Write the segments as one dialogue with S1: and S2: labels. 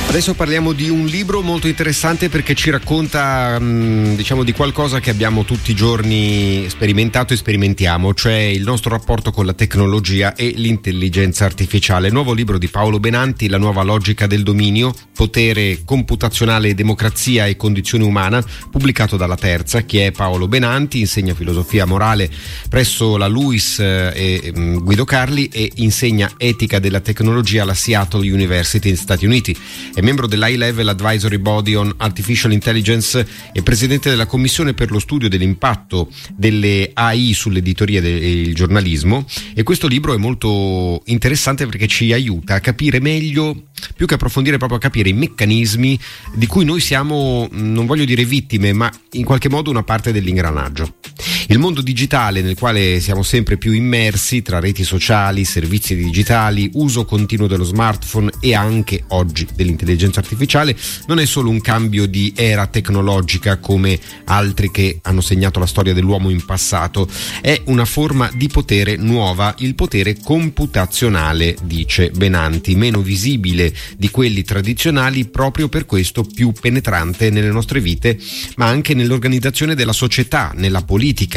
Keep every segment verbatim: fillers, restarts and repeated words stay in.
S1: Adesso parliamo di un libro molto interessante perché ci racconta mh, diciamo di qualcosa che abbiamo tutti i giorni sperimentato e sperimentiamo, cioè il nostro rapporto con la tecnologia e l'intelligenza artificiale. Il nuovo libro di Paolo Benanti, La nuova logica del dominio, potere computazionale, democrazia e condizione umana, pubblicato dalla Terza. Chi è Paolo Benanti? Insegna filosofia morale presso la LUISS e, e Guido Carli e insegna etica della tecnologia alla Seattle University negli Stati Uniti. È membro dell'High Level Advisory Body on Artificial Intelligence e presidente della Commissione per lo studio dell'impatto delle A I sull'editoria e il giornalismo, e questo libro è molto interessante perché ci aiuta a capire meglio, più che approfondire, proprio a capire i meccanismi di cui noi siamo, non voglio dire vittime, ma in qualche modo una parte dell'ingranaggio. Il mondo digitale nel quale siamo sempre più immersi, tra reti sociali, servizi digitali, uso continuo dello smartphone e anche oggi dell'intelligenza artificiale, non è solo un cambio di era tecnologica come altri che hanno segnato la storia dell'uomo in passato, è una forma di potere nuova, il potere computazionale, dice Benanti, meno visibile di quelli tradizionali, proprio per questo più penetrante nelle nostre vite, ma anche nell'organizzazione della società, nella politica.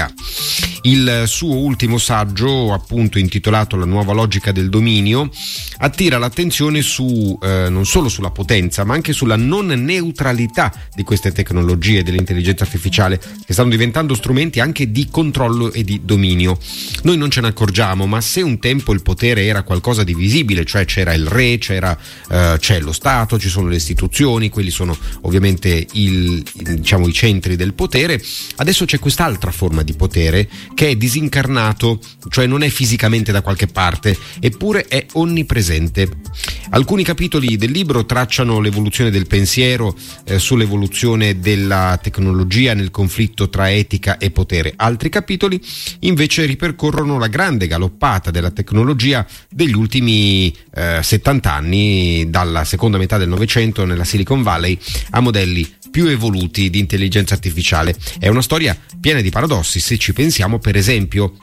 S1: Il suo ultimo saggio, appunto intitolato La nuova logica del dominio, attira l'attenzione su eh, non solo sulla potenza, ma anche sulla non neutralità di queste tecnologie dell'intelligenza artificiale, che stanno diventando strumenti anche di controllo e di dominio. Noi non ce ne accorgiamo, ma se un tempo il potere era qualcosa di visibile, cioè c'era il re, c'era eh, c'è lo Stato, ci sono le istituzioni, quelli sono ovviamente il, diciamo i centri del potere, adesso c'è quest'altra forma di potere che è disincarnato, cioè non è fisicamente da qualche parte, eppure è onnipresente. Alcuni capitoli del libro tracciano l'evoluzione del pensiero eh, sull'evoluzione della tecnologia nel conflitto tra etica e potere. Altri capitoli invece ripercorrono la grande galoppata della tecnologia degli ultimi eh, settanta anni, dalla seconda metà del Novecento nella Silicon Valley a modelli più evoluti di intelligenza artificiale. È una storia piena di paradossi, se ci pensiamo. Per esempio,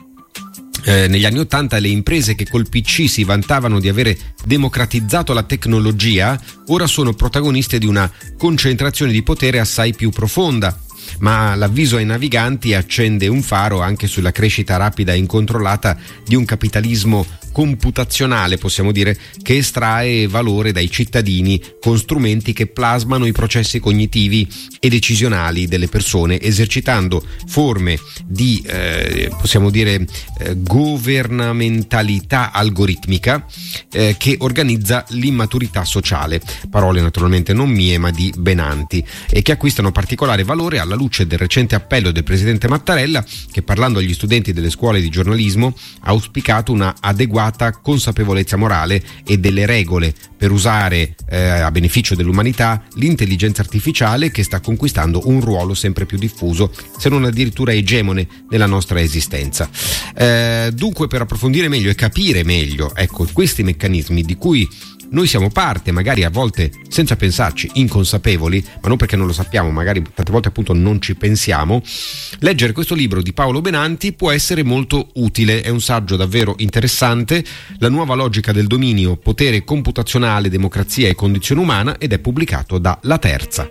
S1: Eh, negli anni Ottanta le imprese che col P C si vantavano di avere democratizzato la tecnologia ora sono protagoniste di una concentrazione di potere assai più profonda. Ma l'avviso ai naviganti accende un faro anche sulla crescita rapida e incontrollata di un capitalismo computazionale, possiamo dire, che estrae valore dai cittadini con strumenti che plasmano i processi cognitivi e decisionali delle persone, esercitando forme di, eh, possiamo dire, eh, governamentalità algoritmica eh, che organizza l'immaturità sociale. Parole naturalmente non mie, ma di Benanti, e che acquistano particolare valore alla luce del recente appello del presidente Mattarella, che parlando agli studenti delle scuole di giornalismo ha auspicato una adeguata consapevolezza morale e delle regole per usare eh, a beneficio dell'umanità l'intelligenza artificiale, che sta conquistando un ruolo sempre più diffuso, se non addirittura egemone nella nostra esistenza. Eh, dunque, per approfondire meglio e capire meglio, ecco, questi meccanismi di cui noi siamo parte, magari a volte senza pensarci, inconsapevoli, ma non perché non lo sappiamo, magari tante volte appunto non ci pensiamo, leggere questo libro di Paolo Benanti può essere molto utile. È un saggio davvero interessante, La nuova logica del dominio, potere computazionale, democrazia e condizione umana, ed è pubblicato da La Terza.